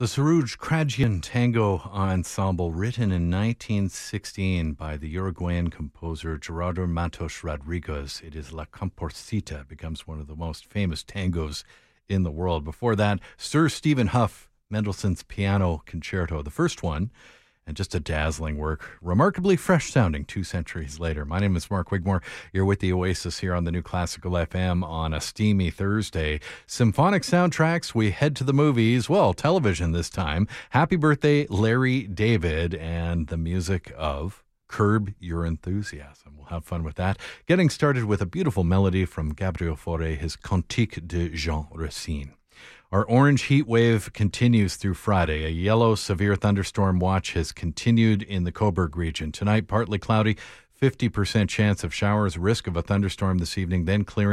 The Sarouj Kradjian Tango Ensemble, written in 1916 by the Uruguayan composer Gerardo Matos Rodriguez. It is La Comparsita, becomes one of the most famous tangos in the world. Before that, Sir Stephen Hough, Mendelssohn's Piano Concerto, the first one, and just a dazzling work, remarkably fresh sounding 2 centuries later. My name is Mark Wigmore. You're with the Oasis here on the New Classical FM on a steamy Thursday. Symphonic soundtracks, we head to the movies, well, television this time. Happy birthday, Larry David, and the music of Curb Your Enthusiasm. We'll have fun with that. Getting started with a beautiful melody from Gabriel Fauré, his Cantique de Jean Racine. Our orange heat wave continues through Friday. A yellow severe thunderstorm watch has continued in the Cobourg region. Tonight, partly cloudy, 50% chance of showers, risk of a thunderstorm this evening, then clearing.